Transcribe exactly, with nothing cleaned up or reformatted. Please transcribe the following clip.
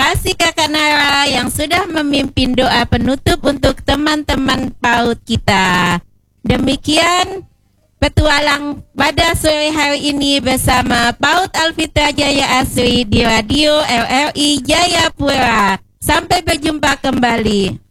kasih Kakak Nara yang sudah memimpin doa penutup untuk teman-teman PAUD kita. Demikian petualang pada sore hari ini bersama PAUD Alfitra Jaya Asri di Radio L R I Jayapura. Sampai berjumpa kembali.